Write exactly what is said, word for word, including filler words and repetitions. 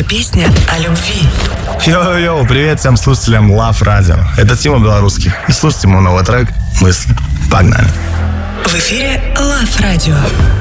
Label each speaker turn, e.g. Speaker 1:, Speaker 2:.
Speaker 1: песня о любви.
Speaker 2: Йоу-йоу, привет всем слушателям Love Radio. Это Тима Белорусский. И слушайте мой новый трек «Мысли». Погнали.
Speaker 1: В эфире Love Radio.